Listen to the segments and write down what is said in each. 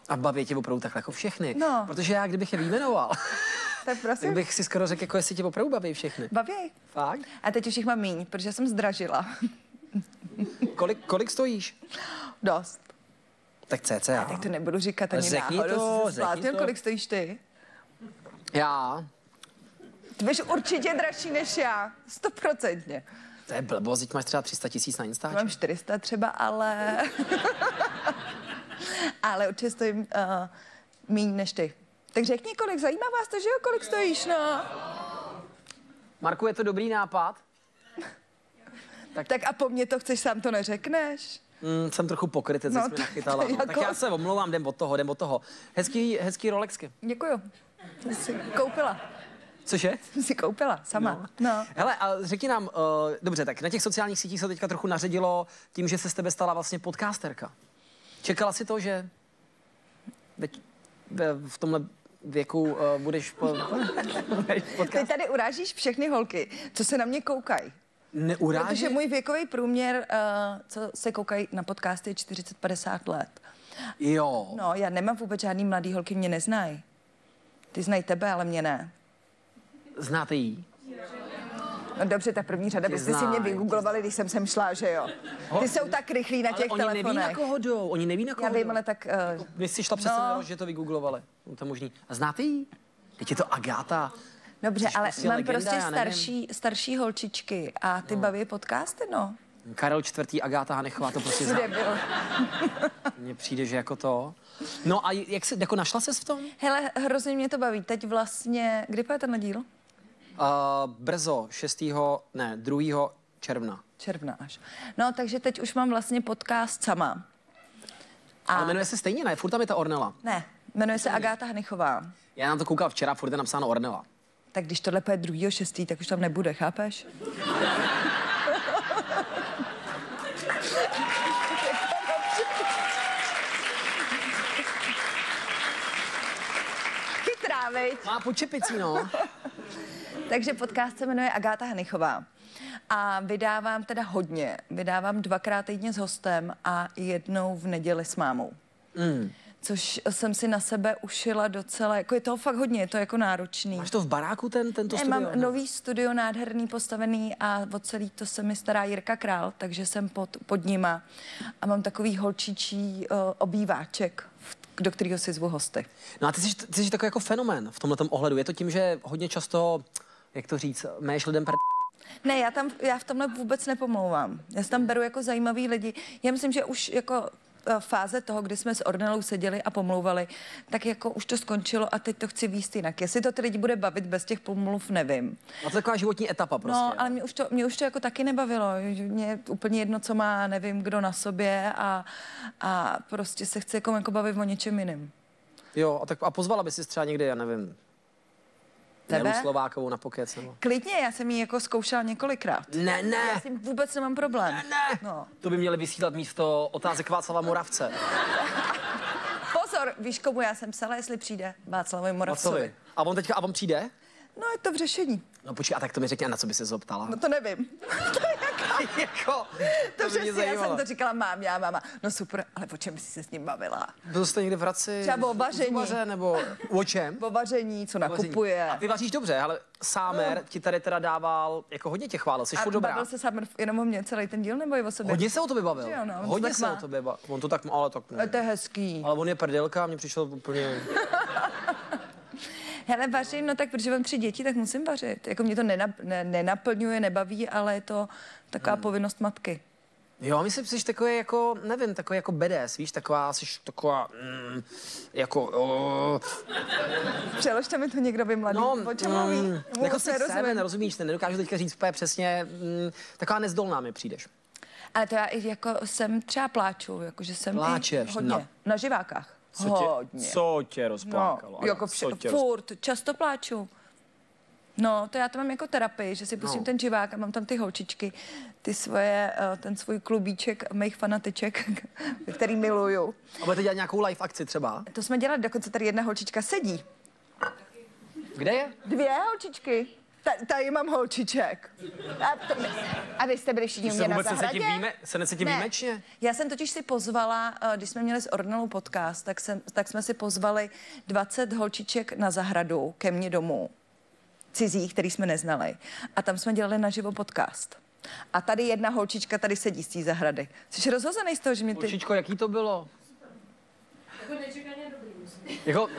A baví tě opravdu takhle jako všechny. No. Protože já, kdybych je vyjmenoval, Tak prosím. tak bych si skoro řekl, jako jestli tě opravdu baví všechny. Baví. Fakt? A teď už jich mám míň, protože jsem zdražila. Kolik stojíš? Dost. Tak cca. Tak to nebudu říkat ani Řekni náhodou. to, Jsi se zbláznil, řekni to. kolik stojíš ty? Já? Ty budeš určitě dražší než já. 100%. To je blbost, teď máš třeba 300 000 na Instači. Mám 400 třeba, ale... ale určitě stojím míň než ty. Tak řekni, kolik, zajímá vás to, že jo, kolik stojíš, no? Marku, je to dobrý nápad? Tak a po mně to chceš, sám to neřekneš? Jsem trochu pokrytec, No, jsi mi nachytala. jako- Tak já se omlouvám, jdem od toho. Hezký Rolexky. Děkuju. Jsem si koupila. Cože? Jsem si koupila, sama. No. Hele, a řekni nám, dobře, tak na těch sociálních sítích se teďka trochu naředilo tím, že se z tebe stala vlastně podcasterka. Čekala si to, že v tomhle věku budeš podcast? Ty tady urážíš všechny holky, co se na mě koukají. Neuráží? Protože můj věkový průměr, co se koukají na podcasty, je 40-50 let. Jo. No, já nemám vůbec žádný mladý holky, mě neznají. Ty znají tebe, ale mě ne. Znáte jí? No dobře, ta první řada, byste si mě vygooglovali, když jsem sem šla, že jo? Ty jsou tak rychlí na těch ale oni telefonech. neví, na koho jdou. Oni neví, na koho Já vím, jdou. ale tak... Když jsi šla přes ten že to vygooglovali. No, to je možný. A znáte jí? Teď je to Agáta. Dobře, Jsi ale prostě mám legenda, prostě já nevím. starší holčičky a ty baví podcasty, no. Karel IV. Agáta Hanechová, to prostě znám. Kde byl? Mně přijde, že jako to. No a jak se, jako našla ses v tom? Hele, hrozně mě to baví. Teď vlastně, kdy půjde tenhle díl? Brzo, 2. června. Června až. No, takže teď už mám vlastně podcast sama. Ale jmenuje se stejně, ne? Furt tam je ta Ornella. Ne, jmenuje se Agáta Hanechová. Já na to koukal včera, furt je napsáno Ornella. Tak když tohle půjde 2.6., tak už tam nebude, chápeš? Chytrá, viď? Má pod čepicí, no. Takže podcast se jmenuje Agáta Hanechová. A vydávám teda hodně. Vydávám 2krát týdně s hostem a jednou v neděli s mámou. Což jsem si na sebe ušila docela, jako je toho fakt hodně, je to jako náročný. Máš to v baráku, tento studio? Mám nový studio, nádherný, postavený a o celý to se mi stará Jirka Král, takže jsem pod nima a mám takový holčičí obýváček, do kterého si zvu hosty. No a ty jsi takový jako fenomén v tomhletom ohledu. Je to tím, že hodně často, jak to říct, méš lidem Ne, já v tomhle vůbec nepomlouvám. Já si tam beru jako zajímavý lidi. Já myslím, že už jako fáze toho, kdy jsme s Ornellou seděli a pomlouvali, tak jako už to skončilo a teď to chci víc jinak. Jestli to ty lidi bude bavit bez těch pomluv, nevím. A to je taková životní etapa prostě. No, ale mě už to jako taky nebavilo. Mě je úplně jedno, co má, nevím, kdo na sobě a prostě se chci jako bavit o něčem jiném. Jo, a pozvala by si třeba někdy, já nevím, Tebe? Nelu Slovákovou na pokec, nebo? Klidně, já jsem ji jako zkoušela několikrát. Ne. Já s tím vůbec nemám problém. Ne. No. To by měli vysílat místo otázek Václava Moravce. Pozor, víš, komu já jsem psala, jestli přijde Václavovi Moravcovi. A on přijde? No, je to v řešení. No počkej, a tak to mi řekni, a na co by se zoptala? No to nevím. jako, To by mě přesně, já zajímalo. jsem to říkala máma. No super, ale o čem jsi se s ním bavila? Byl jste někde v Hradci? Třeba o vaření. Zubaře, nebo o čem? O vaření, co nakupuje. A ty vaříš dobře, ale Sámer ti tady teda dával, jako hodně tě chválil, jsi furt dobrá. bavil se sám jenom o mě celý ten díl, nebo i o sobě? Hodně se o tobě bavil. Že jo, no, on to Hodně tak se má. o tobě bavil. On to tak má, ale tak Ale to je hezký. Ale on je prdelka a mně přišel úplně... Hele, vařím, no tak, protože mám 3 děti, tak musím vařit. Jako mě to nenaplňuje, nebaví, ale je to taková povinnost matky. Jo, myslím, že jsi takový jako, nevím, takový jako badass, víš, jsi taková, jako, Přeložte mi to někdo by mladý. O čem mluví? jako jsi sebe, nerozumíš, nedokážu teďka říct úplně přesně, taková nezdolná mi přijdeš. Ale to já i jako jsem třeba pláču, jakože jsem Pláčeš, i hodně. no. Na živákách. Hodně. Co tě rozplákalo? No, jako furt, často pláču. No, to já to mám jako terapii, že si pustím ten živák a mám tam ty holčičky, ty svoje, ten svůj klubíček mých fanatiček, který miluju. A budete dělat nějakou live akci třeba? To jsme dělali, dokonce tady jedna holčička sedí. Kde je? 2 holčičky. Tady mám holčiček. A vy jste byli všichni u mě na zahradě? Se necítím výjimečně? Já jsem totiž si pozvala, když jsme měli s Ornelou podcast, tak jsme si pozvali 20 holčiček na zahradu ke mně domů. Cizích, který jsme neznali. A tam jsme dělali naživo podcast. A tady jedna holčička tady sedí z té zahrady. Jsi rozhozený z toho, že mě ty... Holčičko, jaký to bylo? Jako nečekaně dobrý, musím. Jako...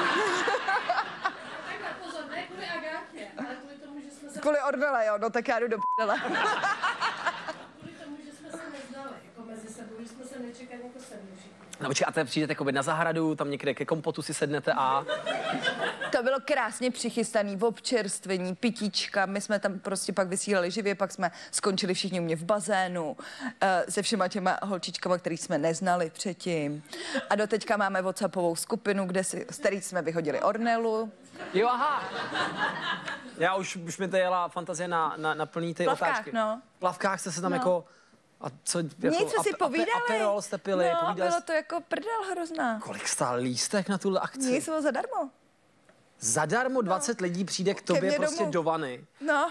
Takhle pozor, ne kvůli Agátě, ale kvůli tomu, že jsme se... Kvůli Ornele, jo, no tak já jdu do p***le. Kvůli tomu, že jsme se neznali, jako mezi sebou, že jsme se nečekaně jako sedli všichni. No počkej, a teď přijdete jako na zahradu, tam někde ke kompotu si sednete a... To bylo krásně přichystaný, v občerstvení, pitíčka, my jsme tam prostě pak vysílali živě, pak jsme skončili všichni u mě v bazénu se všema těma holčičkama, který jsme neznali předtím. A doteďka máme WhatsAppovou skupinu, z který jsme vyhodili Ornelu. Jo, aha. Já už mi to jela fantazie na plný ty Plavkách, otáčky. no. V plavkách jste se tam jako... A co, jako Nic jsme si povídali. Aperol jste pili, no, povídali bylo to jako prdel hrozná. Kolik stál lístek na tuhle akci? Nic bylo zadarmo. Zadarmo 20 lidí přijde k tobě mně prostě domů. do vany. No,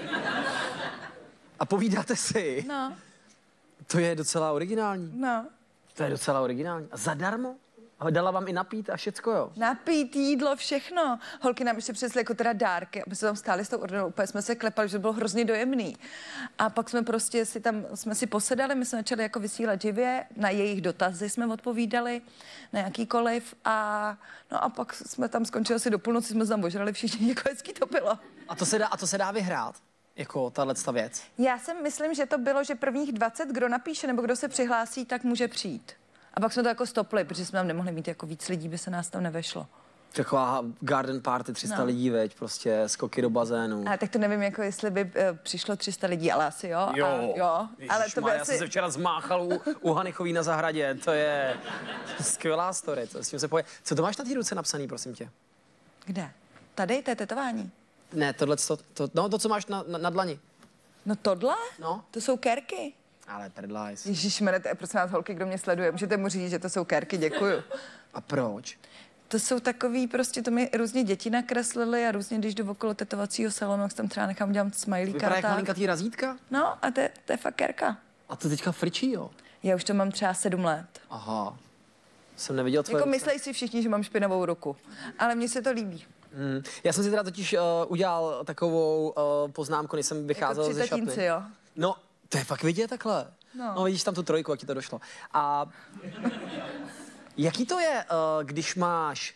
A povídáte si. no, To je docela originální. no. To je docela originální. A zadarmo? A dala vám i napít a všecko, jo? Napít, jídlo, všechno. Holky nám ještě přinesly jako teda dárky. My jsme tam stáli s tou Ornelou, úplně jsme se klepali, že to bylo hrozně dojemný. A pak jsme prostě jsme si posedali, my jsme začali jako vysílat živě, na jejich dotazy jsme odpovídali, na jakýkoliv. A pak jsme tam skončili asi do půlnoci, jsme se tam ožrali všichni, jako hezký to bylo. A to se dá vyhrát? Jako tato věc? Já si myslím, že to bylo, že prvních 20, kdo napíše nebo kdo se přihlásí, tak může přijít. A pak jsme to jako stopli, protože jsme tam nemohli mít jako víc lidí, by se nás tam nevešlo. Taková garden party, 300 lidí, veď, prostě skoky do bazénu. Ale tak to nevím, jako jestli by přišlo 300 lidí, ale asi jo. Jo. Ale to by Já jsem se včera zmáchal u Hanichový na zahradě, to je skvělá story, to s tím se poje. Co to máš na té ruce napsaný, prosím tě? Kde? Tady, to je tetování. Ne, to, co máš na dlani. No tohle? No. To jsou kerky. Ale prdlajs. Ježišmene, to je prosím vás holky, kdo mě sleduje. Můžete mu říct, že to jsou kerky, děkuju. A proč? To jsou takový, prostě to mi různě děti nakreslili a různě, když jdu okolo tetovacího salonu, jak tam třeba nechám dělat smajlíka. Vypadá jak malinkatý razítka? No a to je fakt kerka. A to teďka frčí, jo? Já už to mám třeba 7 let. Aha. Jsem neviděl tvoje Jako ruce. myslej si všichni, že mám špinavou ruku. Ale mně se to líbí. Já jsem si teda totiž udělal takovou poznámku, než jsem vycházel Jako ze při šatny. tatínci, jo? No, to je fakt vidět takhle. No vidíš tam tu trojku, jak ti to došlo. A jaký to je, když máš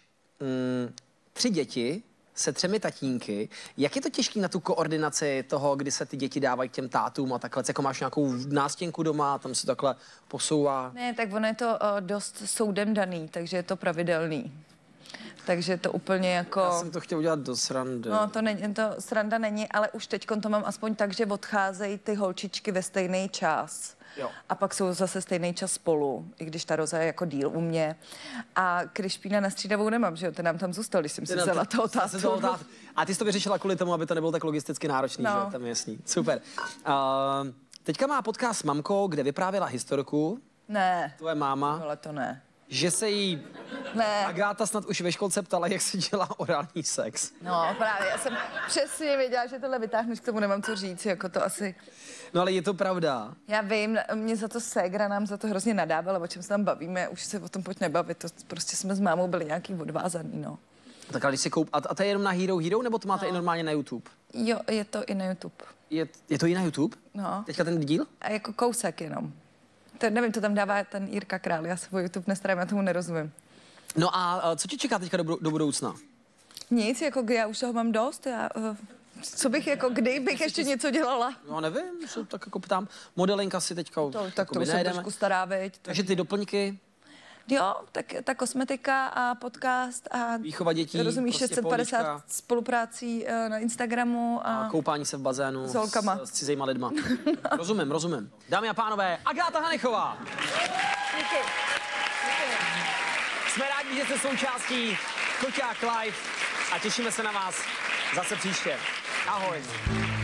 3 děti se 3 tatínky, jak je to těžký na tu koordinaci toho, kdy se ty děti dávají k těm tátům a takhle, jako máš nějakou nástěnku doma, tam se takhle posouvá. Ne, tak ono je to dost soudem daný, takže je to pravidelný. Takže to úplně jako... Já jsem to chtěl udělat do srandy. No, to sranda není, ale už teďkon to mám aspoň tak, že odcházejí ty holčičky ve stejný čas. Jo. A pak jsou zase stejný čas spolu, i když ta Roza je jako díl u mě. A Krišpína na střídavou nemám, že jo, ten nám tam zůstal, když jsem si vzala toho tátu. A ty jsi to vyřešila kvůli tomu, aby to nebylo tak logisticky náročný, No. že? Tam je jasný. Super. Teďka má podcast s mamkou, kde vyprávěla historku, Ne, tvoje máma, ale to ne. že se jí Ne. Agáta snad už ve školce ptala, jak se dělá orální sex. No, právě, já jsem přesně věděla, že tohle vytáhneš, k tomu nemám co říct, jako to asi... No ale je to pravda. Já vím, mě za to ségra nám za to hrozně nadávala, o čem se tam bavíme, už se o tom pojď nebavit, to prostě jsme s mámou byli nějaký odvázaný, no. Tak ale když si a to je jenom na Hero, nebo to máte i normálně na YouTube? Jo, je to i na YouTube. Je to i na YouTube? No. Teďka ten díl? A jako kousek jenom. To, nevím, to tam dává ten Jirka Král, já se o YouTube nestarám, já tomu nerozumím. No a co ti čeká teďka do budoucna? Nic, jako já už toho mám dost, co bych, jako kdy bych ještě něco dělala? No nevím, se tak jako ptám. Modelinka si teďka Tak to už jsem trošku stará, veď. Takže ty doplňky, Jo, tak ta kosmetika a podcast a výchova dětí, rozumíš, prostě 650 pohodička. spoluprácí na Instagramu A a koupání se v bazénu s holkama. s cizejma lidma. Rozumím. Dámy a pánové, Agáta Hanichová. Díky. Jsme rádi, že jste součástí Koťák Live a těšíme se na vás zase příště. Ahoj.